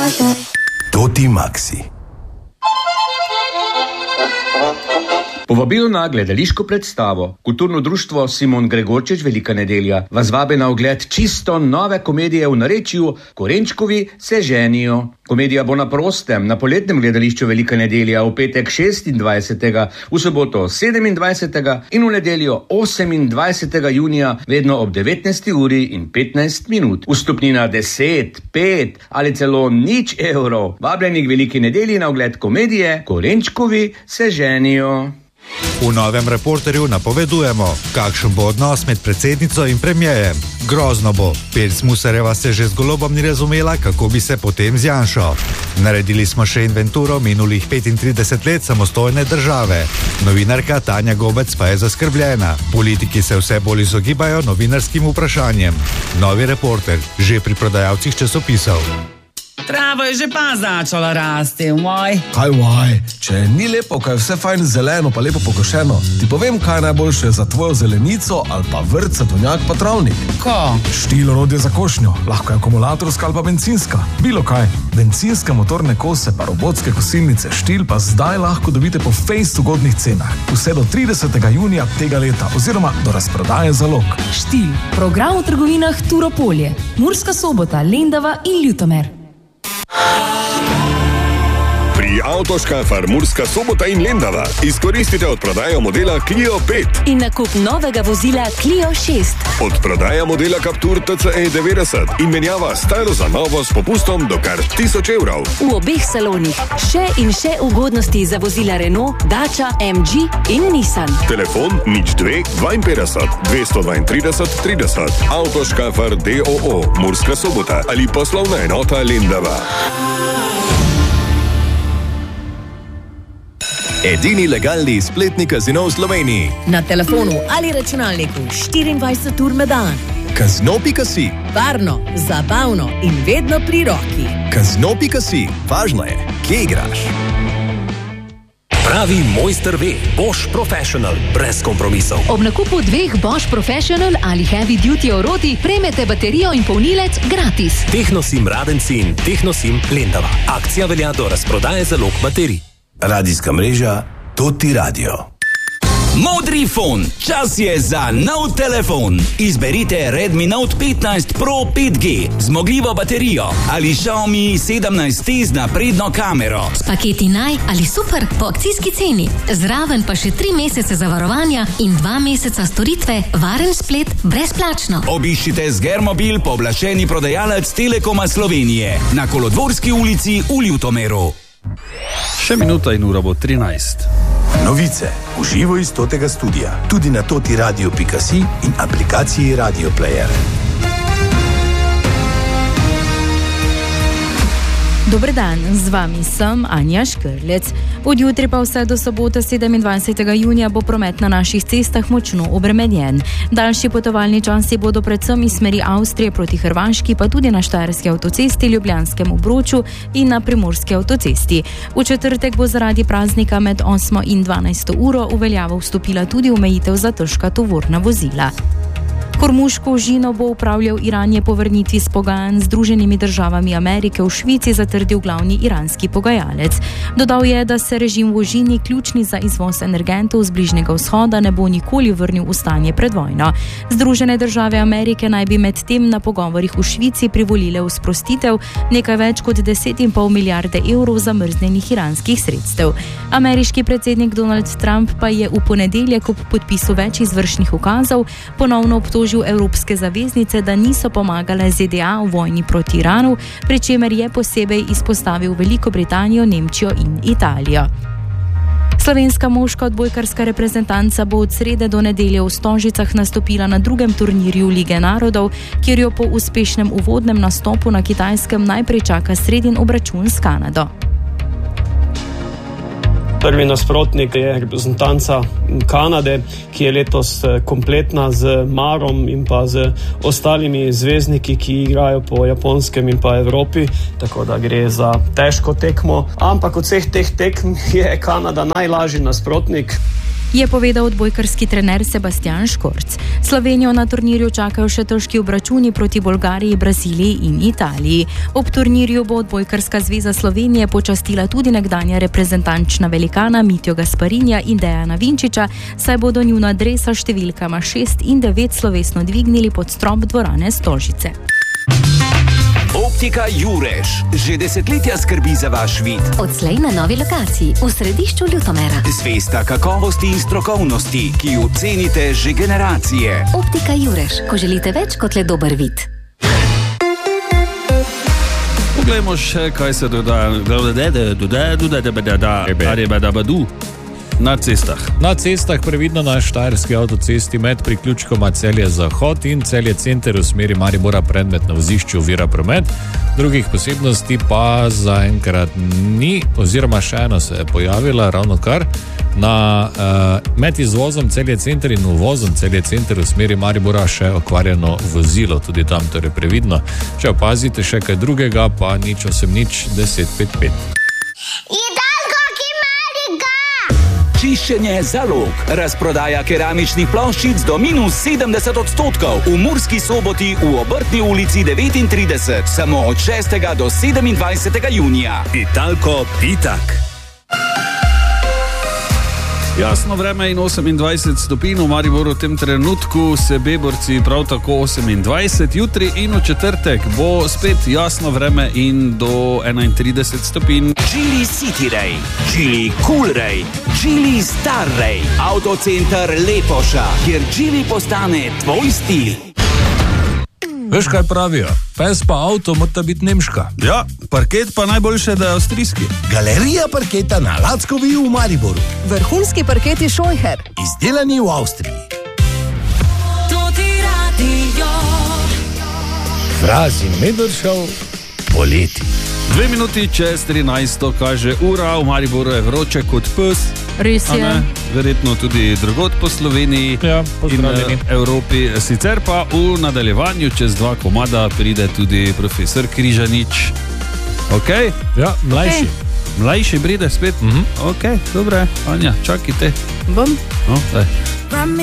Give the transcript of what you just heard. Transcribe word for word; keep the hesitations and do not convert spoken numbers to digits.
Toti Maxi. Povabilo na gledališko predstavo Kulturno društvo Simon Gregorčič Velika nedelja vas vabi na ogled čisto nove komedije v narečju Korenčkovi se ženijo. Komedija bo na prostem na poletnem gledališču Velika nedelja v petek šestindvajsetega, v soboto sedemindvajsetega in v nedeljo osemindvajsetega junija vedno ob devetnajsti uri in petnajst minut. Vstopnina deset, pet ali celo nič evrov. Vabljeni k Veliki nedelji na ogled komedije Korenčkovi se ženijo. V novem Reporterju napovedujemo, kakšen bo odnos med predsednico in premierjem. Grozno bo. Pirc Musarjeva se že z Golobom ni razumela, kako bi se potem z Janšo. Naredili smo še inventuro minulih petintrideset let samostojne države. Novinarka Tanja Gobec pa je zaskrbljena. Politiki se vse bolj izogibajo novinarskim vprašanjem. Novi Reporter, že pri prodajalcih časopisov. Trava je že pa začala rasti, moj. Kaj vaj, če ni lepo, kaj je vse fajn zeleno pa lepo pokošeno, ti povem, kaj je najboljše za tvojo zelenico ali pa vrt, sadovnjak pa travnik. Ko? Štil orodje za košnjo, lahko je akumulatorska ali pa bencinska. Bilo kaj, bencinske motorne kose pa robotske kosilnice Štil pa zdaj lahko dobite po fejst ugodnih cenah. Vse do tridesetega junija tega leta oziroma do razprodaje zalog. Štil, program v trgovinah Turopolje, Murska Sobota, Lendava in Ljutomer. Pri Avtoškafar Murska Sobota in Lendava izkoristite odprodajo modela Clio pet in nakup novega vozila Clio šest. Odprodaja modela Captur T C E devetdeset in menjava staro za novo s popustom do kar tisoč evrov. V obeh salonih še in še ugodnosti za vozila Renault, Dacia, M G in Nissan. Telefon nič dve dvainpetdeset dvesto dvaintrideset trideset. Avtoškafar D O O Murska Sobota ali poslovna enota Lendava. Edini legalni spletni kazino v Sloveniji. Na telefonu ali računalniku štiriindvajset ur na dan. Kazino pika si. Varno, zabavno in vedno pri roki. Kazino pika si. Važno je, kje igraš. Pravi mojster ve, Bosch Professional, brez kompromisov. Ob nakupu dveh Bosch Professional ali Heavy Duty orodij prejmete baterijo in polnilec gratis. Technosim Radenci in Technosim Lendava. Akcija velja do razprodaje zalog baterij. Radijska mreža Toti Radio. Modri fon, čas je za nov telefon. Izberite Redmi Note petnajst Pro pet G, zmogljivo baterijo ali Xiaomi sedemnajst T z napredno kamero. S paketi naj ali super po akcijski ceni. Zraven pa še tri mesece zavarovanja in dva meseca storitve, varen splet brezplačno. Obiščite Zgermobil, pooblaščeni prodajalec Telekoma Slovenije na Kolodvorski ulici v Ljutomeru. Še minuta in ura bo trinajst. Novice v živo iz Totega studia, tudi na toti radio pika si in aplikaciji Radio Player. Dober dan, z vami sem Anja Škrlec. Od jutri pa vse do sobote sedemindvajsetega junija bo promet na naših cestah močno obremenjen. Daljši potovalni časi bodo predvsem iz smeri Avstrije proti Hrvaški, pa tudi na Štajerski avtocesti, Ljubljanskem obroču in na Primorski avtocesti. V četrtek bo zaradi praznika med osmo in dvanajsto uro v veljavo vstopila tudi omejitev za težka tovorna vozila. Hormuško ožino bo upravljal Iran, je po vrnitvi s pogajanj z Združenimi državami Amerike v Švici zatrdil glavni iranski pogajalec. Dodal je, da se režim v ožini, ključni za izvoz energentov z Bližnjega vzhoda, ne bo nikoli vrnil v stanje pred vojno. Združene države Amerike naj bi med tem na pogovorih v Švici privolile v sprostitev nekaj več kot deset in pol milijarde evrov zamrznenih iranskih sredstev. Ameriški predsednik Donald Trump pa je v ponedeljek ob podpisu več izvršnih ukazov ponovno obtožil evropske zaveznice, da niso pomagale Z D A v vojni proti Iranu, pri čemer je posebej izpostavil Veliko Britanijo, Nemčijo in Italijo. Slovenska moška odbojkarska reprezentanca bo od srede do nedelje v Stožicah nastopila na drugem turnirju Lige narodov, kjer jo po uspešnem uvodnem nastopu na Kitajskem najprej čaka sredin obračun s Kanado. Prvi nasprotnik je reprezentanca Kanade, ki je letos kompletna z Marom in pa z ostalimi zvezdniki, ki igrajo po Japonskem in pa Evropi, tako da gre za težko tekmo. Ampak od vseh teh tekm je Kanada najlažji nasprotnik. je povedal odbojkarski trener Sebastian Škorc. Slovenijo na turnirju čakajo še težki obračuni proti Bolgariji, Braziliji in Italiji. Ob turnirju bo odbojkarska zveza Slovenije počastila tudi nekdanja reprezentančna velikana Mitjo Gasparinja in Dejana Vinčiča, saj bodo njuna dresa številkama šest in devet slovesno dvignili pod strop dvorane Stožice. Optika Jurež že desetletja skrbi za vaš vid. Odslej na novi lokaciji v središču Ljutomera. Zvesta kakovosti in strokovnosti, ki jo cenite že generacije. Optika Jurež, ko želite več kot le dober vid. Poglejmo še, kaj se dodaja, dodaja, dodaja, dodaja, dodaja, dodaja, na cestah. Na cestah previdno na štajerski avtocesti med priključkoma Celje-Zahod in Celje-Center v smeri Maribora predmet na vozišču ovira promet. Drugih posebnosti pa zaenkrat ni, oziroma še eno se je pojavila ravno kar na uh, med izvozom Celje-Center in uvozom Celje-Center v smeri Maribora še okvarjeno vozilo, tudi tam torej previdno. Če opazite še kaj drugega, pa nič osem nič deset pet pet. Čiščenje zalog. Razprodaja keramičnih ploščic do minus sedemdeset odstotkov. V Murski Soboti v Obrtni ulici devetintrideset. Samo od šestega do sedemindvajsetega junija. Italko Pitak. Jasno vreme in osemindvajset stopinj, v Mariboru v tem trenutku se Beborci prav tako osemindvajset, jutri in v četrtek bo spet jasno vreme in do enaintrideset stopinj. Geely City Ray, Geely Cool Ray, Geely Star Ray, Autocenter Lepoša, kjer Geely postane tvoj stil. Veš, kaj pravijo? Pes pa avto mora biti nemška. Ja, parket pa najboljše, da je avstrijski. Galerija parketa na Lackovi v Mariboru. Vrhunski parketi Scheucher. Izdelani v Avstriji. Fraz in Medoršov poleti. Dve minuti čez trinajsto kaže ura, v Mariboru je vroče kot pes. Res je. Verjetno tudi drugod po Sloveniji ja, in Evropi. Sicer pa v nadaljevanju čez dva komada pride tudi profesor Križanič. Ok? Ja, mlajši. Okay. Mlajši pride spet? Mhm. Ok, dobre. Anja, čakajte. Bom. No, daj.